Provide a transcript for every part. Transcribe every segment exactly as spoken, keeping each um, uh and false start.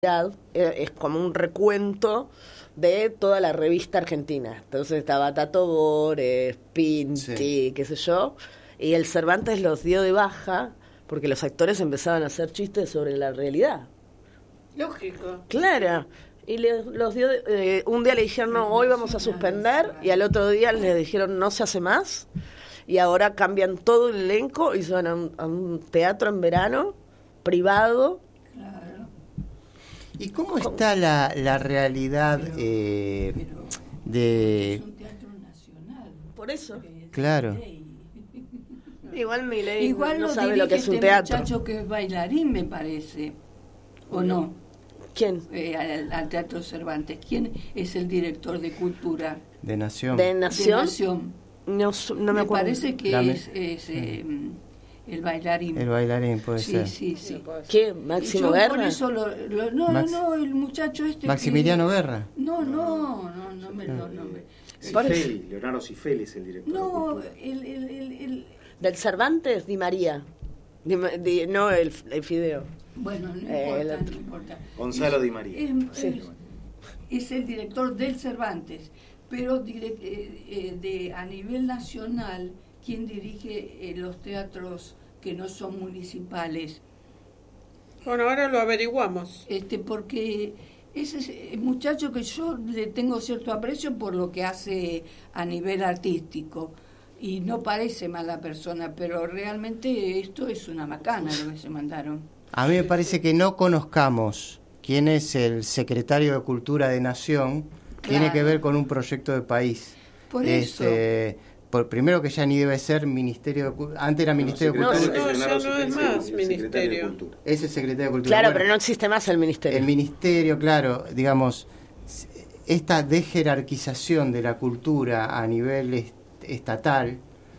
es como un recuento de toda la revista argentina. Entonces estaba Tato Bores, Pinti, sí. qué sé yo, y el Cervantes los dio de baja porque los actores empezaban a hacer chistes sobre la realidad. Lógico. Claro. Y le, los dio de, eh, un día le dijeron, no, hoy vamos a suspender, y al otro día les dijeron, no se hace más, y ahora cambian todo el elenco y se van a un, a un teatro en verano, privado. Claro. ¿Y cómo está la, la realidad pero, eh, pero de...? Es un teatro nacional. Por eso. Claro. Igual Milei Igual no lo sabe lo que es un este teatro. Muchacho que es bailarín, me parece. ¿O no? ¿Quién? Eh, al, al Teatro Cervantes. ¿Quién es el director de cultura? De Nación. ¿De Nación? De Nación. No, no me, me acuerdo. parece que Dame. es, es eh, el bailarín. El bailarín, puede sí, ser. Sí, sí, sí. ¿Quién? ¿Máximo Yo Guerra? por eso lo, lo, no, Max... no, no, el muchacho este. ¿Maximiliano que... Guerra? No, no, no, no me lo nombre. Cifeli, Leonardo Cifeli es el director. No, el, el, el, el... Del Cervantes, Di María. Di, di, no, el, el Fideo. Bueno, no importa, eh, no importa. Gonzalo es, Di María. Es, sí. es, es el director del Cervantes, pero direct, eh, eh, de a nivel nacional, quien dirige eh, los teatros que no son municipales. Bueno, ahora lo averiguamos. Este, porque ese es el muchacho que yo le tengo cierto aprecio por lo que hace a nivel artístico. Y no parece mala persona, pero realmente esto es una macana lo que se mandaron. A mí me parece que no conozcamos quién es el secretario de Cultura de Nación, claro. Tiene que ver con un proyecto de país. Por este, eso. Por, primero que ya ni debe ser Ministerio de Cultura, antes era Ministerio no, de Cultura. No, no, ya no es más Ministerio. Es el Secretario de Cultura. Claro, bueno, pero no existe más el Ministerio. El Ministerio, claro, digamos, esta desjerarquización de la cultura a nivel est- estatal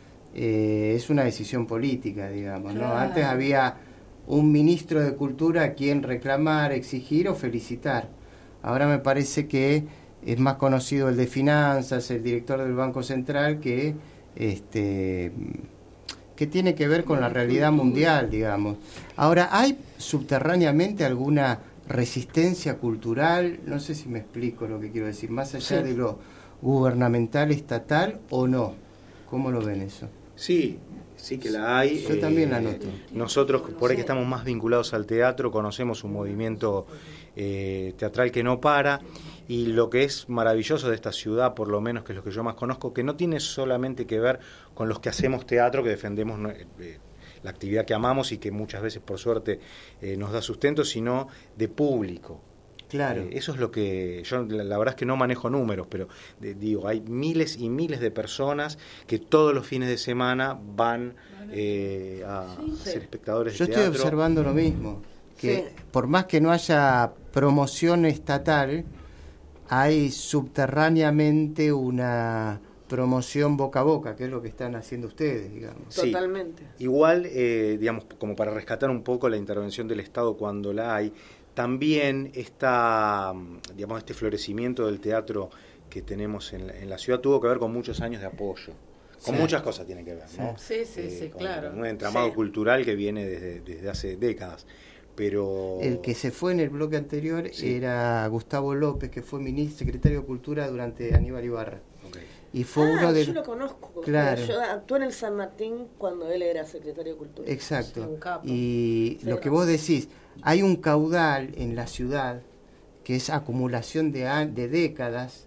eh, es una decisión política, digamos, claro. ¿no? Antes había un ministro de Cultura a quien reclamar, exigir o felicitar. Ahora me parece que es más conocido el de Finanzas, el director del Banco Central, que este que tiene que ver con la realidad mundial, digamos. Ahora, ¿hay subterráneamente alguna resistencia cultural? No sé si me explico lo que quiero decir, más allá sí. de lo gubernamental, estatal, o no. ¿Cómo lo ven eso? Sí, sí que la hay. Yo eh, también la noto. Nosotros, por ahí que estamos más vinculados al teatro, conocemos un movimiento eh, teatral que no para, y lo que es maravilloso de esta ciudad, por lo menos que es lo que yo más conozco, que no tiene solamente que ver con los que hacemos teatro, que defendemos eh, la actividad que amamos y que muchas veces, por suerte, eh, nos da sustento, sino de público. Claro. Eh, eso es lo que yo, la, la verdad es que no manejo números, pero de, digo, hay miles y miles de personas que todos los fines de semana van eh, a sí, ser sí. espectadores yo de teatro. Yo estoy observando lo mismo, que sí. por más que no haya promoción estatal, hay subterráneamente una promoción boca a boca, que es lo que están haciendo ustedes, digamos. Sí. Totalmente. Igual, eh, digamos, como para rescatar un poco la intervención del Estado cuando la hay, también está, digamos, este florecimiento del teatro que tenemos en la, en la ciudad tuvo que ver con muchos años de apoyo. Con sí. muchas cosas tiene que ver, ¿no? Sí, sí, eh, sí, con, claro. Con un entramado sí. cultural que viene desde, desde hace décadas. Pero el que se fue en el bloque anterior sí. era Gustavo López, que fue ministro, secretario de Cultura durante Aníbal Ibarra. Okay. Y fue ah, uno de yo lo conozco. Claro. Yo actué en el San Martín cuando él era secretario de Cultura. Exacto. Y sí, lo que vos decís, hay un caudal en la ciudad que es acumulación de, de décadas,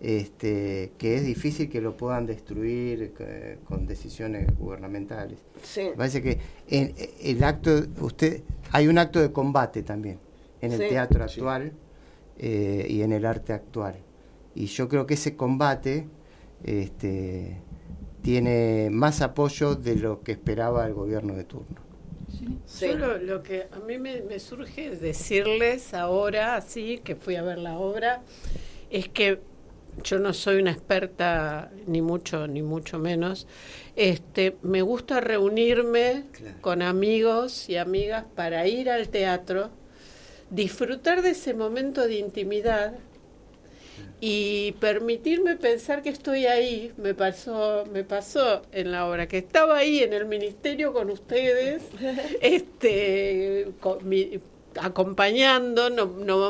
este, que es difícil que lo puedan destruir eh, con decisiones gubernamentales. Sí. Me parece que en, el acto, usted, hay un acto de combate también en el sí. teatro actual sí. eh, y en el arte actual. Y yo creo que ese combate este, tiene más apoyo de lo que esperaba el gobierno de turno. Sí. Sí. Yo lo, lo que a mí me, me surge es decirles ahora, así que fui a ver la obra, es que yo no soy una experta, ni mucho, ni mucho menos. Este, me gusta reunirme claro. con amigos y amigas para ir al teatro, disfrutar de ese momento de intimidad y permitirme pensar que estoy ahí. Me pasó, me pasó en la obra que estaba ahí en el ministerio con ustedes, este, con mi, acompañando, no, no